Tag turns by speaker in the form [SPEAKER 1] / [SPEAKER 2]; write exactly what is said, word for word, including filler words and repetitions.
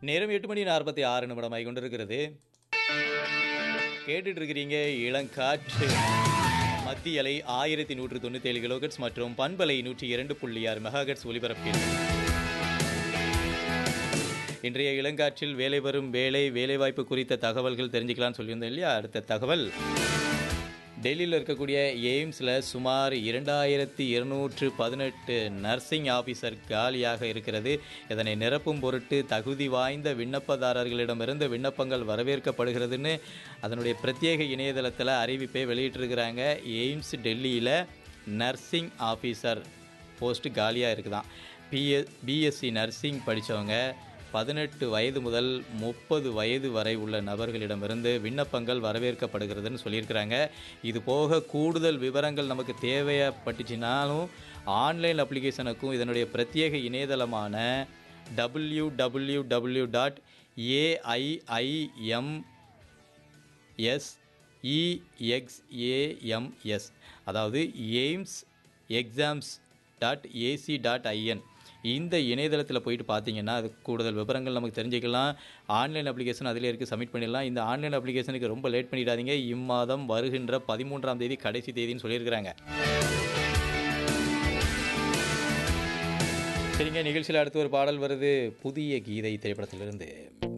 [SPEAKER 1] நேரம் எட்டு மணி நாற்பத்தி ஆறு நிமிடமாய் கொண்டிருக்கிறது. கேட்டுட்டு இருக்கிறீங்க இளங்காற்று. மத்திய அலை ஆயிரத்தி நூற்று தொண்ணூற்றி ஏழு கிலோஹெர்ட்ஸ் மற்றும் பண்பலை நூற்றி இரண்டு புள்ளி ஆறு மெகாஹெர்ட்ஸ் ஒலிபரப்பில் இன்றைய இளங்காற்றில் வேலை வரும் வேலை வேலைவாய்ப்பு குறித்த தகவல்கள் தெரிஞ்சுக்கலாம்னு சொல்லியிருந்தோம் இல்லையா? அடுத்த தகவல், டெல்லியில் இருக்கக்கூடிய எய்ம்ஸில் சுமார் இரண்டாயிரத்தி இருநூற்று பதினெட்டு நர்சிங் ஆஃபீஸர் காலியாக இருக்கிறது. இதனை நிரப்பும் பொருட்டு தகுதி வாய்ந்த விண்ணப்பதாரர்களிடமிருந்து விண்ணப்பங்கள் வரவேற்கப்படுகிறதுன்னு அதனுடைய பிரத்யேக இணையதளத்தில் அறிவிப்பை வெளியிட்டிருக்கிறாங்க. எய்ம்ஸ் டெல்லியில் நர்சிங் ஆஃபீஸர் போஸ்ட்டு காலியாக இருக்குதான். பிஎஸ் பிஎஸ்சி நர்சிங் படித்தவங்க பதினெட்டு வயது முதல் முப்பது வயது வரை உள்ள நபர்களிடமிருந்து விண்ணப்பங்கள் வரவேற்கப்படுகிறதுன்னு சொல்லியிருக்கிறாங்க. இது போக கூடுதல் விவரங்கள் நமக்கு தேவைப்பட்டுச்சுனாலும் ஆன்லைன் அப்ளிகேஷனுக்கும் இதனுடைய பிரத்யேக இணையதளமான W W W dot AIIMS இஎக்ஸ்ஏஎம்எஸ் அதாவது AIIMS exams dot AC dot IN இந்த இணையதளத்தில் போயிட்டு பார்த்தீங்கன்னா அது கூடுதல் விவரங்கள் நமக்கு தெரிஞ்சுக்கலாம். ஆன்லைன் அப்ளிகேஷன் அதிலே இருக்குது, சப்மிட் பண்ணிடலாம். இந்த ஆன்லைன் அப்ளிகேஷனுக்கு ரொம்ப லேட் பண்ணிடாதீங்க. இம்மாதம் வருகின்ற பதிமூன்றாம் தேதி கடைசி தேதின்னு சொல்லியிருக்கிறாங்க. சரிங்க, நிகழ்ச்சியில் அடுத்து ஒரு பாடல் வருது. புதிய கீதை திரைப்படத்திலிருந்து.